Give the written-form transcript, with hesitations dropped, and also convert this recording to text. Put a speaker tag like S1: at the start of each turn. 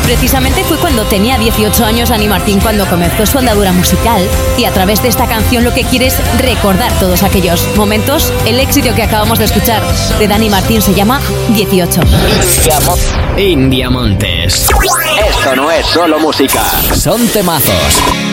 S1: Precisamente fue cuando tenía 18 años Dani Martín cuando comenzó su andadura musical, y a través de esta canción lo que quiere es recordar todos aquellos momentos. El éxito que acabamos de escuchar de Dani Martín se llama 18.
S2: Indiamontes. Esto no es solo música, son temazos.